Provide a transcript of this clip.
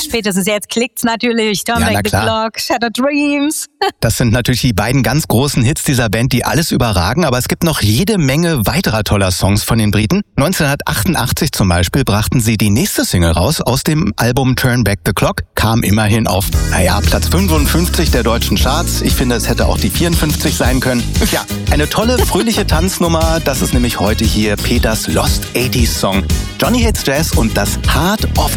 spätestens jetzt klickt's natürlich. Turn Back the Clock, Shattered Dreams. Das sind natürlich die beiden ganz großen Hits dieser Band, die alles überragen, aber es gibt noch jede Menge weiterer toller Songs von den Briten. 1988 zum Beispiel brachten sie die nächste Single raus aus dem Album Turn Back the Clock, kam immerhin auf, Platz 55 der deutschen Charts. Ich finde, es hätte auch die 54 sein können. Ja, eine tolle, fröhliche Tanznummer, das ist nämlich heute hier Peters Lost 80s Song. Johnny Hates Jazz und das Heart of